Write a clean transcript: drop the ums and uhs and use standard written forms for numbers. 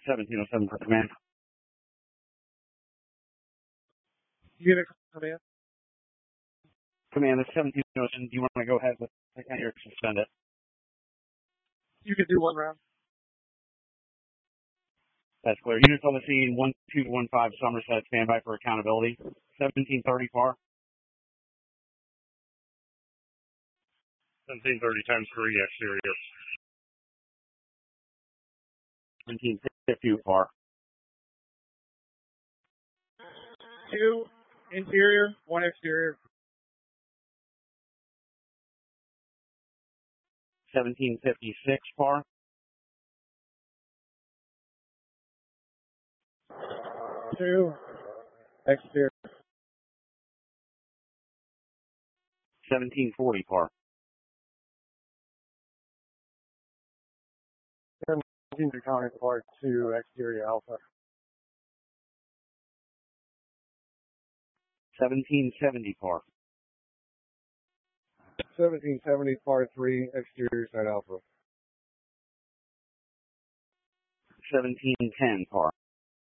1707 for command. Unit command. Command, this 1707. Do you want to go ahead with the or suspend it? You can do one round. That's clear. Units on the scene, 1215 Somerset, standby for accountability. 1730 par. 1730 times 3 exterior. 1750 par. 2 interior, 1 exterior. 1756 par. 2 exterior. 1740 par. 17 counting par 2 exterior alpha. 1770 par. 1770 par 3 exterior side alpha. 1710 par.